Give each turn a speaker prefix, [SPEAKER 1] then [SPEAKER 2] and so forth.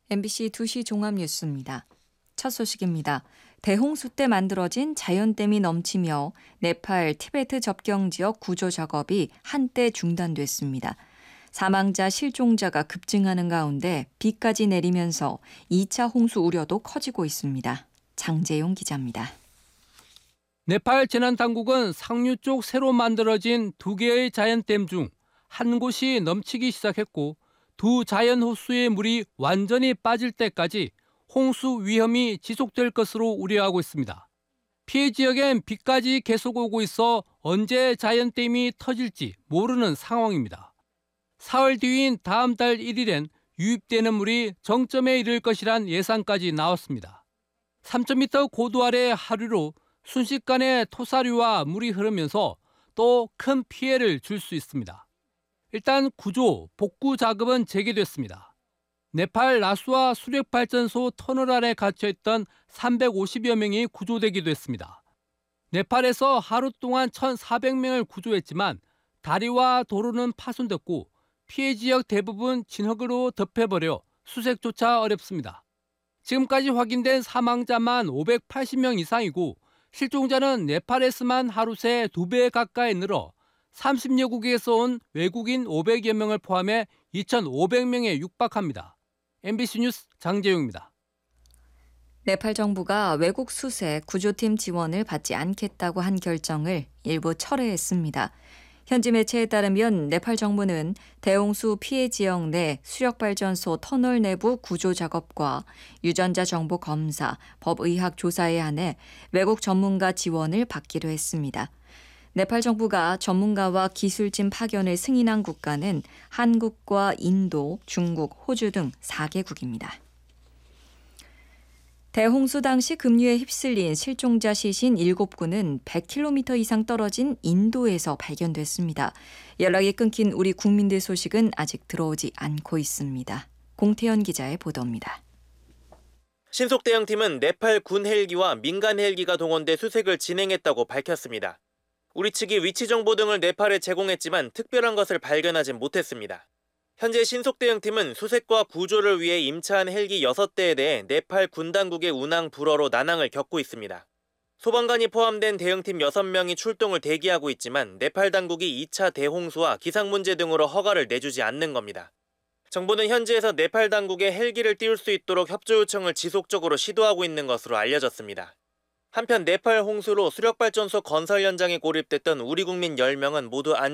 [SPEAKER 1] MBC 2시 종합뉴스입니다. 첫 소식입니다. 대홍수 때 만들어진 자연댐이 넘치며 네팔 티베트 접경 지역 구조 작업이 한때 중단됐습니다. 사망자, 실종자가 급증하는 가운데 비까지 내리면서 2차 홍수 우려도 커지고 있습니다. 장재용 기자입니다.
[SPEAKER 2] 네팔 재난당국은 상류 쪽 새로 만들어진 2개의 자연댐 중 한 곳이 넘치기 시작했고 두 자연 호수의 물이 완전히 빠질 때까지 홍수 위험이 지속될 것으로 우려하고 있습니다. 피해 지역엔 비까지 계속 오고 있어 언제 자연댐이 터질지 모르는 상황입니다. 사흘 뒤인 다음 달 1일엔 유입되는 물이 정점에 이를 것이란 예상까지 나왔습니다. 3,000m 고도 아래 하류로 순식간에 토사류와 물이 흐르면서 또 큰 피해를 줄 수 있습니다. 일단 구조, 복구 작업은 재개됐습니다. 네팔 라수아 수력발전소 터널 안에 갇혀있던 350여 명이 구조되기도 했습니다. 네팔에서 하루 동안 1,400명을 구조했지만 다리와 도로는 파손됐고 피해 지역 대부분 진흙으로 덮여버려 수색조차 어렵습니다. 지금까지 확인된 사망자만 580명 이상이고 실종자는 네팔에서만 하루 새 2배 가까이 늘어 30여국에서 온 외국인 500여 명을 포함해 2,500명에 육박합니다. MBC 뉴스 장재용입니다.
[SPEAKER 1] 네팔 정부가 외국 수색 구조팀 지원을 받지 않겠다고 한 결정을 일부 철회했습니다. 현지 매체에 따르면 네팔 정부는 대홍수 피해 지역 내 수력발전소 터널 내부 구조 작업과 유전자 정보 검사, 법의학 조사에 한해 외국 전문가 지원을 받기로 했습니다. 네팔 정부가 전문가와 기술진 파견을 승인한 국가는 한국과 인도, 중국, 호주 등 4개국입니다. 대홍수 당시 급류에 휩쓸린 실종자 시신 7구는 100km 이상 떨어진 인도에서 발견됐습니다. 연락이 끊긴 우리 국민들 소식은 아직 들어오지 않고 있습니다. 공태현 기자의 보도입니다.
[SPEAKER 3] 신속대응팀은 네팔 군 헬기와 민간 헬기가 동원돼 수색을 진행했다고 밝혔습니다. 우리 측이 위치 정보 등을 네팔에 제공했지만 특별한 것을 발견하진 못했습니다. 현재 신속대응팀은 수색과 구조를 위해 임차한 헬기 6대에 대해 네팔 군 당국의 운항 불허로 난항을 겪고 있습니다. 소방관이 포함된 대응팀 6명이 출동을 대기하고 있지만 네팔 당국이 2차 대홍수와 기상 문제 등으로 허가를 내주지 않는 겁니다. 정부는 현지에서 네팔 당국에 헬기를 띄울 수 있도록 협조 요청을 지속적으로 시도하고 있는 것으로 알려졌습니다. 한편 네팔 홍수로 수력발전소 건설 현장에 고립됐던 우리 국민 10명은 모두